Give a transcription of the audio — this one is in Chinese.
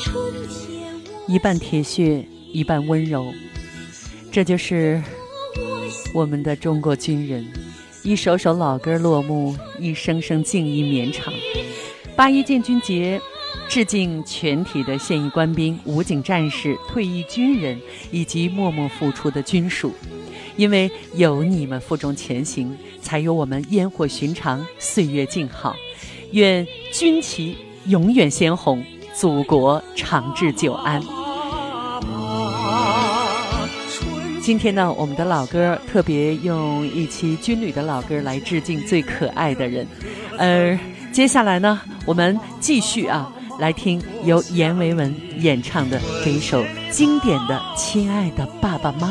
一半铁血，一半温柔，这就是我们的中国军人。一首首老歌落幕，一声声敬意绵长。8·1建军节，致敬全体的现役官兵、武警战士、退役军人以及默默付出的军属。因为有你们负重前行，才有我们烟火寻常，岁月静好。愿军旗永远鲜红，祖国长治久安。今天呢，我们的老歌特别用一期军旅的老歌来致敬最可爱的人。接下来呢，我们继续来听由阎维文演唱的这一首经典的《亲爱的爸爸妈妈》。